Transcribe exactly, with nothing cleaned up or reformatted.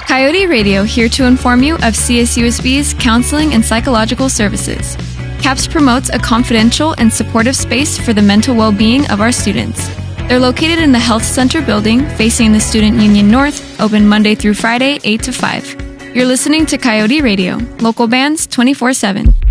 Coyote Radio, here to inform you of C S U S B's counseling and psychological services. CAPS promotes a confidential and supportive space for the mental well-being of our students. They're located in the Health Center building facing the Student Union North, open Monday through Friday, eight to five. You're listening to Coyote Radio, local bands twenty-four seven.